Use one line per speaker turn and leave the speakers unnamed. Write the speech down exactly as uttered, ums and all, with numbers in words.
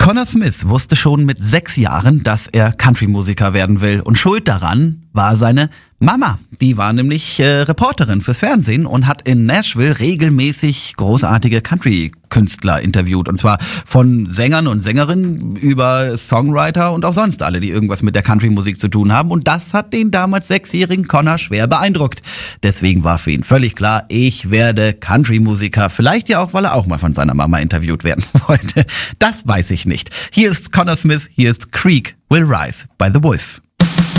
Connor Smith wusste schon mit sechs Jahren, dass er Country-Musiker werden will. Und schuld daran war seine Mama. Die war nämlich äh, Reporterin fürs Fernsehen und hat in Nashville regelmäßig großartige Country-Künstler interviewt. Und zwar von Sängern und Sängerinnen über Songwriter und auch sonst alle, die irgendwas mit der Country-Musik zu tun haben. Und das hat den damals sechsjährigen Connor schwer beeindruckt. Deswegen war für ihn völlig klar, ich werde Country-Musiker. Vielleicht ja auch, weil er auch mal von seiner Mama interviewt werden wollte. Das weiß ich nicht. Hier ist Connor Smith, hier ist Creek Will Rise by the Wolf.